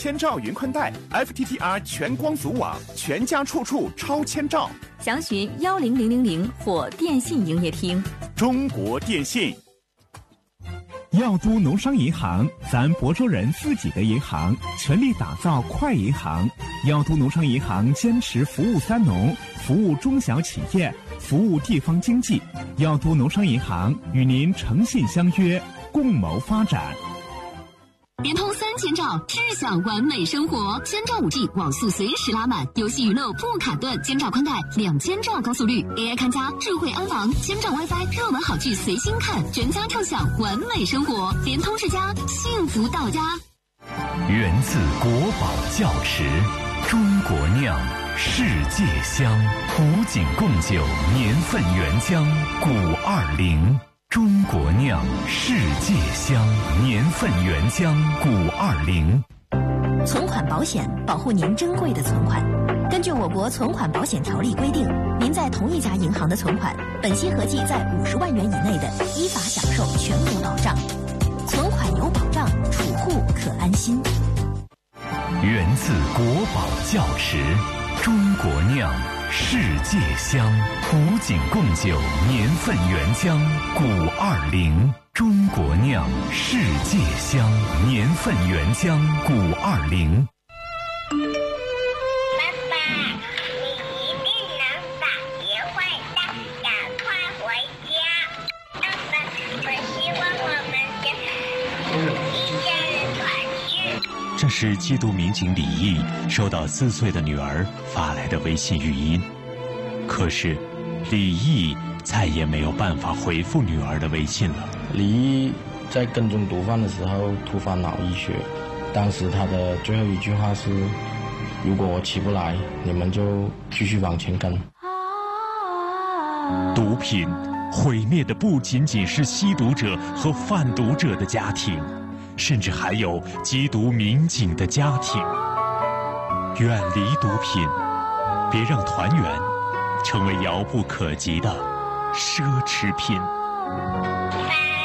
千兆云宽带 FTTR 全光组网，全家处处超千兆。 详询10000或电信营业厅。 中国电信。 耀都农商银行，咱亳州人自己的银行，全力打造快银行。耀都农商银行坚持服务三农，服务中小企业，服务地方经济。耀都农商银行与您诚信相约，共谋发展。 联通3000兆，智享完美生活。千兆5G 网速随时拉满，游戏娱乐不卡顿。千兆宽带，2000兆高速率 ，AI 看家，智慧安防，千兆 WiFi， 热门好剧随心看，全家畅享完美生活。联通世家，幸福到家。 源自国宝窖池，中国酿，世界香。古井贡酒年份原浆，古20。中国酿，世界香，年份原浆，古20。 存款保险保护您珍贵的存款。根据我国存款保险条例规定，您在同一家银行的存款，本息合计在50万元以内的，依法享受全额保障。存款有保障，储户可安心。 源自国宝窖池，中国酿，世界香。古井贡酒年份原浆，古20。中国酿，世界香，年份原浆，古20。 爸爸，你一定能把结会的，赶快回家。爸爸，我希望我们一家人团聚。 这是缉毒民警李毅收到4岁的女儿发来的微信语音，可是李毅再也没有办法回复女儿的微信了。 李毅在跟踪毒贩的时候突发脑溢血，当时他的最后一句话是：如果我起不来，你们就继续往前跟。 毒品毁灭的不仅仅是吸毒者和贩毒者的家庭，甚至还有缉毒民警的家庭。远离毒品，别让团圆成为遥不可及的奢侈品。 爸